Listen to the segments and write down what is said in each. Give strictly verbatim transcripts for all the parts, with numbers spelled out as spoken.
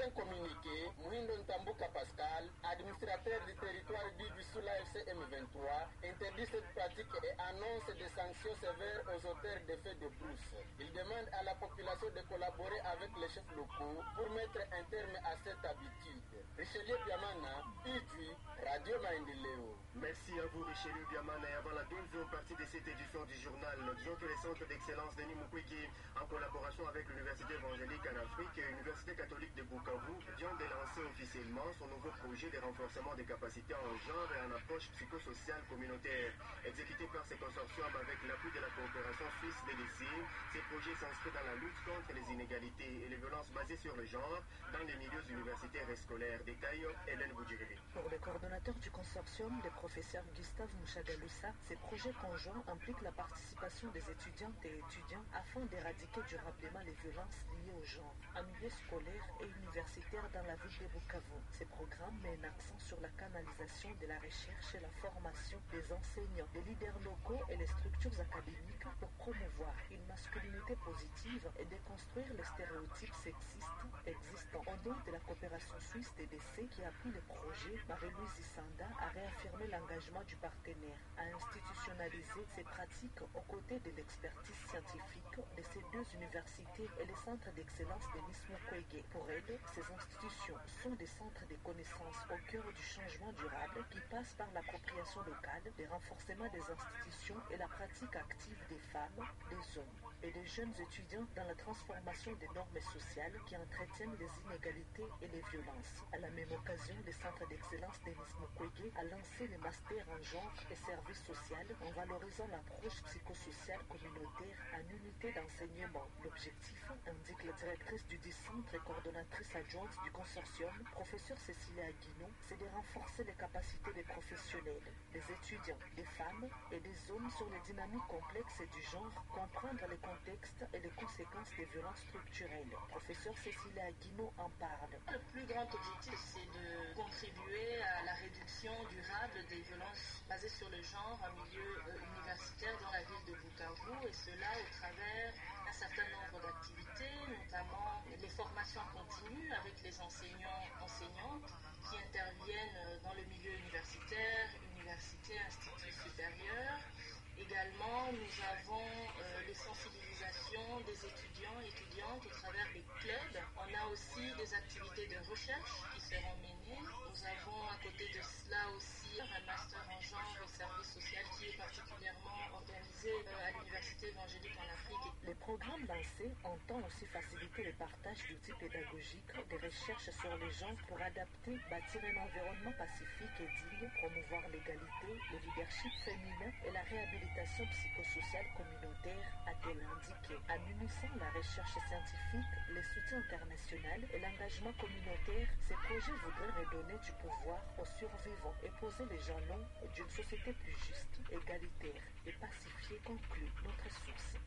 un communiqué, Mouhindo Ntambuka Pascal, administrateur du territoire dit du sous l'A F C M vingt-trois, interdit cette pratique et annonce des sanctions sévères aux auteurs des faits de brousse. Il demande à la population de collaborer avec les chefs locaux pour mettre un terme à cette habitude. Richelieu Biamana, Idui, Radio Maendeleo. Merci à vous Richelieu Biamana. Et avant la deuxième partie de cette édition du journal, disons que les centres d'excellence Denis Mukwege, en collaboration avec l'Université évangélique en Afrique et l'Université catholique de Bukavu, vient de lancer officiellement son nouveau projet de renforcement des capacités en genre et en approche psychosociale communautaire. Exécuté par ce consortium avec l'appui de la coopération suisse D D C, ces projets s'inscrivent dans la lutte contre les inégalités et les violences basées sur le genre dans les milieux universitaires et scolaires. Détail Hélène Boudjiriri. Pour le coordonnateur du consortium, le professeur Gustave Mouchagaloussa, ces projets conjoints impliquent la participation des étudiantes et étudiants afin d'éradiquer durablement les violences liées au genre, en milieu scolaire et universitaire dans la ville de Bukavu. Ces programmes mettent un accent sur la canalisation de la recherche et la formation des enseignants, des leaders locaux et les structures académiques pour promouvoir une masculinité positive et déconstruire les stéréotypes sexistes existants. En dehors de la coopération suisse D D C qui appuie le projet, Marie-Louise Isanda a réaffirmé l'engagement du partenaire à institutionnaliser ces pratiques aux côtés de l'expertise scientifique de ces deux universités et les centres d'excellence de Denis Mukwege. Pour elle, ces institutions sont des centres de connaissances au cœur du changement durable qui passe par l'appropriation locale, le renforcement des institutions et la pratique active des femmes, des hommes et des jeunes étudiants dans la transformation des normes sociales qui entretiennent les inégalités et les violences. À la même occasion, le centre d'excellence Denis Mukwege a lancé le master en genre et services sociaux en valorisant l'approche psychosociale communautaire en unité d'enseignement. L'objectif, indique la directrice du dit centre et coordonnatrice adjointe du consortium, professeure Cécilia Aguinon, c'est de renforcer les capacités des professionnels, des étudiants, des femmes et des hommes sur les dynamiques complexes du genre, comprendre les contextes et les conséquences des violences structurelles. Professeure Cécilia Aguinon en parle. Le plus grand objectif, c'est de contribuer à la réduction durable des violences basées sur le genre en milieu euh, universitaire dans la ville de Bukavu, et cela au travers d'un certain nombre d'activités, notamment les formations continues avec les enseignants enseignantes qui interviennent dans le milieu universitaire, université, institut supérieur. Également, nous avons euh, les sensibilisations des étudiants et étudiantes au travers des clubs. On a aussi des activités de recherche qui seront menées. Nous avons à côté de cela aussi un master en genre et services sociaux qui est particulièrement organisé euh, à l'Université évangélique en Afrique. Les programmes lancés entendent aussi faciliter le partage d'outils pédagogiques, des recherches sur les genres pour adapter, bâtir un environnement pacifique et digne, promouvoir l'égalité, le leadership féminin et la réhabilitation psychosociale communautaire, a-t-elle indiqué. En unissant la recherche scientifique, le soutien international et l'engagement communautaire, ces projets voudraient redonner du pouvoir aux survivants et poser les jalons d'une société plus juste, égalitaire et pacifiée, conclut notre source.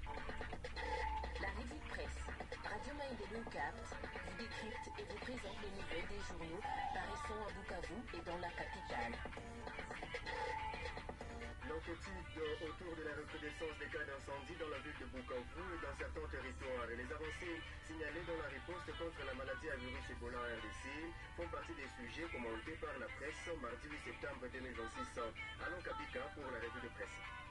La revue de presse. Radio Maendeleo capte, vous décrypte et vous présente les nouvelles des journaux paraissant à Bukavu et dans la capitale. L'inquiétude autour de la recrudescence des cas d'incendie dans la ville de Bukavu et dans certains territoires et les avancées signalées dans la riposte contre la maladie à virus Ebola en R D C font partie des sujets commentés par la presse mardi huit septembre deux mille vingt-six. Alain Kabika pour la revue de presse.